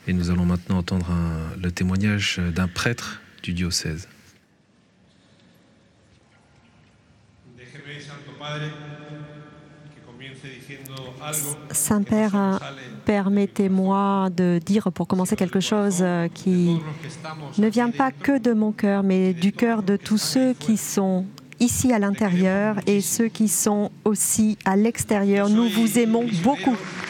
Et nous allons maintenant entendre le témoignage d'un prêtre du diocèse. Saint-Père, permettez-moi de dire pour commencer quelque chose qui ne vient pas que de mon cœur, mais du cœur de tous ceux qui sont ici à l'intérieur et ceux qui sont aussi à l'extérieur. Nous vous aimons beaucoup.